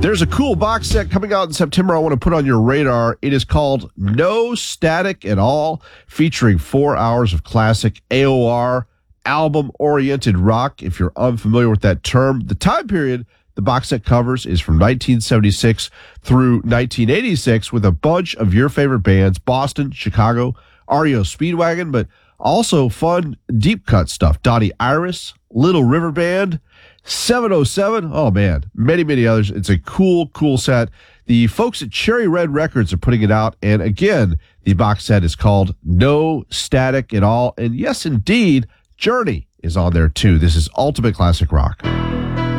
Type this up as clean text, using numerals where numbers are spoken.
There's a cool box set coming out in September I want to put on your radar. It is called No Static at All, featuring 4 hours of classic AOR album-oriented rock. If you're unfamiliar with that term, the time period the box set covers is from 1976 through 1986 with a bunch of your favorite bands, Boston, Chicago, REO Speedwagon, but also fun deep cut stuff. Donnie Iris, Little River Band, 707. Oh, man. Many others. It's a cool set. The folks at Cherry Red Records are putting it out. And again, the box set is called No Static at All. And yes, indeed, Journey is on there too. This is Ultimate Classic Rock.